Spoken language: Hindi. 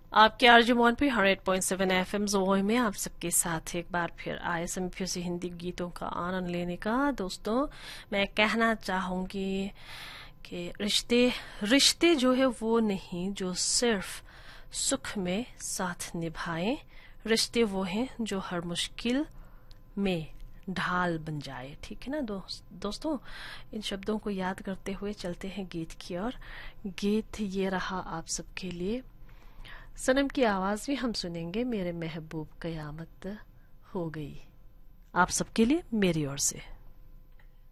आपके आरजुमान पे 100.7 एफएम जोई में आप सबके साथ एक बार फिर आए समय फिर से हिंदी गीतों का आनंद लेने का। दोस्तों, मैं कहना चाहूंगी कि रिश्ते रिश्ते जो है वो नहीं जो सिर्फ सुख में साथ निभाएं। रिश्ते वो हैं जो हर मुश्किल में ढाल बन जाए। ठीक है ना दोस्तों, इन शब्दों को याद करते हुए चलते हैं गीत की ओर। गीत ये रहा आप सबके लिए। सनम की आवाज भी हम सुनेंगे, मेरे महबूब कयामत हो गई। आप सबके लिए मेरी ओर से।